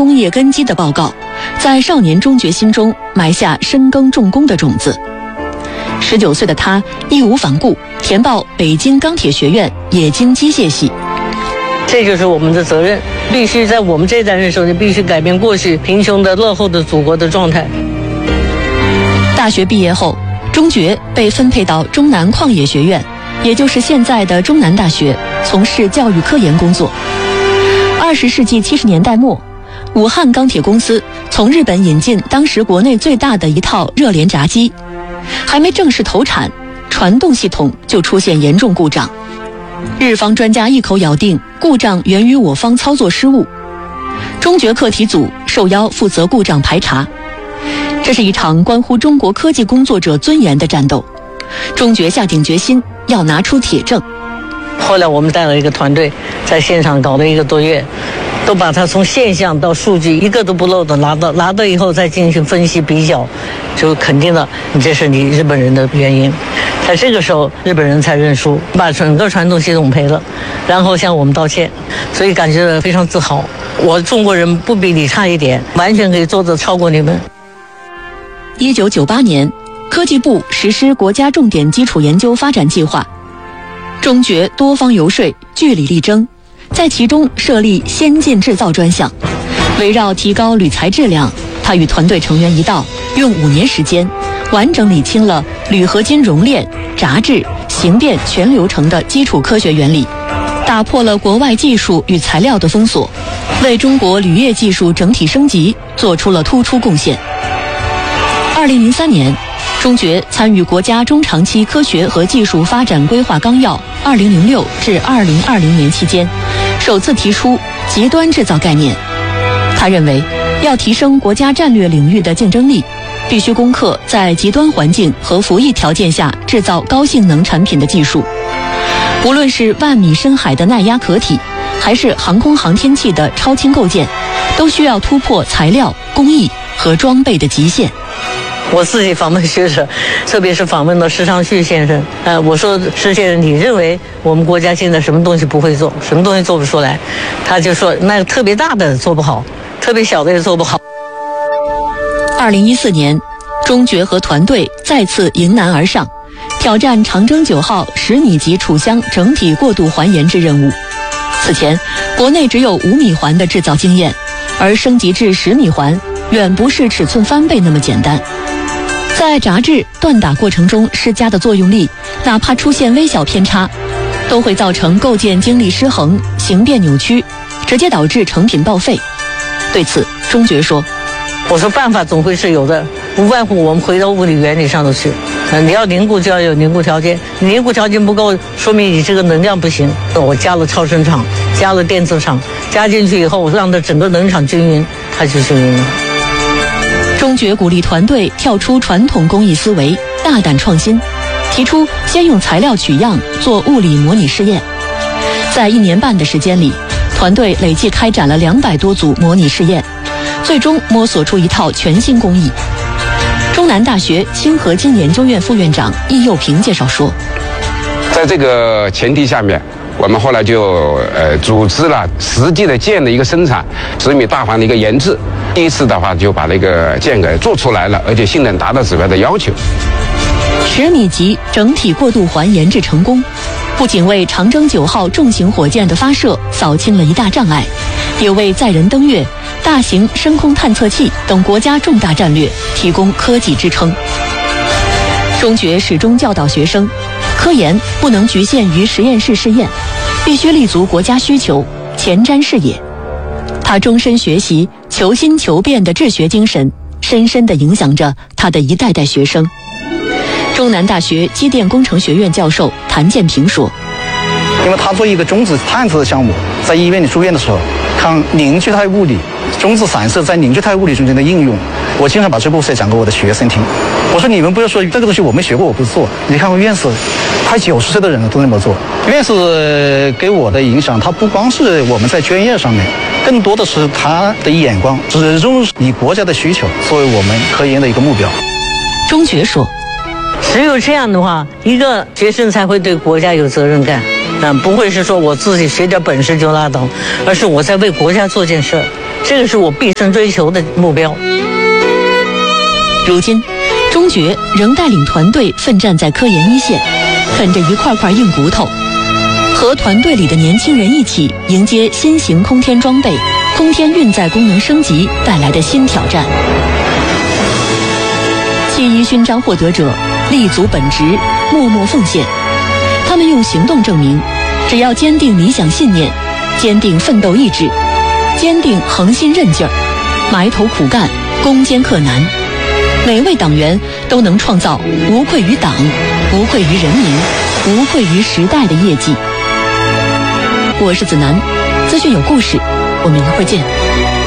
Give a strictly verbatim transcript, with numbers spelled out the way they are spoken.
工业根基的报告，在少年中觉心中埋下深耕重工的种子。十九岁的他义无反顾填报北京钢铁学院冶金机械系。 这就是我们的责任，必须在我们这一代人手里必须改变过去贫穷的落后的祖国的状态。 大学毕业后，钟觉被分配到中南矿业学院，也就是现在的中南大学，从事教育科研工作。二十世纪七十年代末，武汉钢铁公司从日本引进当时国内最大的一套热联闸机，还没正式投产，传动系统就出现严重故障。日方专家一口咬定故障源于我方操作失误，钟觉课题组受邀负责故障排查。这是一场关乎中国科技工作者尊严的战斗，钟觉下定决心要拿出铁证。 后来我们带了一个团队，在现场搞了一个多月，都把它从现象到数据一个都不漏的拿到，拿到以后再进行分析比较，就肯定了这是你日本人的原因。在这个时候，日本人才认输，把整个传动系统赔了，然后向我们道歉，所以感觉非常自豪。我中国人不比你差一点，完全可以做得超过你们。 一九九八年，科技部实施国家重点基础研究发展计划，钟觉多方游说，据理力争，在其中设立先进制造专项。围绕提高铝材质量，他与团队成员一道，用五年时间，完整理清了铝合金熔炼、炸制、形变全流程的基础科学原理，打破了国外技术与材料的封锁，为中国铝业技术整体升级做出了突出贡献。二零零三年，钟觉参与国家中长期科学和技术发展规划纲要二零零六至二零二零年期间，首次提出极端制造概念。他认为，要提升国家战略领域的竞争力，必须攻克在极端环境和服役条件下制造高性能产品的技术。无论是万米深海的耐压壳体，还是航空航天器的超轻构件，都需要突破材料、工艺和装备的极限。 我自己访问学者，特别是访问了施昌旭先生，呃，我说施先生，你认为我们国家现在什么东西不会做，什么东西做不出来？他就说，那个特别大的做不好，特别小的也做不好。 二零一四年，钟觉和团队再次迎难而上，挑战长征九号十米级储箱整体过渡环研制任务。此前，国内只有五米环的制造经验，而升级至十米环，远不是尺寸翻倍那么简单。在炸制、锻打过程中施加的作用力，哪怕出现微小偏差，都会造成构件晶力失衡、形变扭曲，直接导致成品报废。对此，钟觉说：“ 我说办法总会是有的，无外乎我们回到物理原理上头去。呃，你要凝固就要有凝固条件，你凝固条件不够，说明你这个能量不行。我加了超声场，加了电磁场，加进去以后，我让它整个能场均匀，它就均匀了。” 钟觉鼓励团队跳出传统工艺思维，大胆创新，提出先用材料取样做物理模拟试验。在一年半的时间里，团队累计开展了两百多组模拟试验，最终摸索出一套全新工艺。中南大学氢合金研究院副院长易佑平介绍说：“ 在这个前提下面，我们后来就呃组织了实际的件的一个生产，十米大环的一个研制。第一次的话就把那个件给做出来了，而且性能达到指标的要求。 十米级整体过渡环研制成功，不仅为长征九号重型火箭的发射扫清了一大障碍，也为载人登月、大型深空探测器等国家重大战略提供科技支撑。钟觉始终教导学生，科研不能局限于实验室试验，必须立足国家需求，前瞻视野。他终身学习、求新求变的治学精神，深深地影响着他的一代代学生。中南大学机电工程学院教授谭建平说：“ 因为他做一个中子探测的项目，在医院里住院的时候，看凝聚态物理、中子散射在凝聚态物理中间的应用，我经常把这故事讲给我的学生听。我说你们不要说这个东西我没学过，我不做。你看院士，快九十岁的人了都那么做。院士给我的影响，他不光是我们在专业上面，更多的是他的眼光，始终以国家的需求作为我们科研的一个目标。” 钟觉说：“ 只有这样的话，一个学生才会对国家有责任感，啊，不会是说我自己学点本事就拉倒，而是我在为国家做件事儿， 这个是我毕生追求的目标。 如今，中觉仍带领团队奋战在科研一线，啃着一块块硬骨头，和团队里的年轻人一起迎接新型空天装备、空天运载功能升级带来的新挑战。七一勋章获得者立足本职，默默奉献，他们用行动证明，只要坚定理想信念，坚定奋斗意志，坚定恒心韧劲儿，埋头苦干，攻坚克难，每位党员都能创造无愧于党、无愧于人民、无愧于时代的业绩。我是子楠，资讯有故事，我们一会儿见。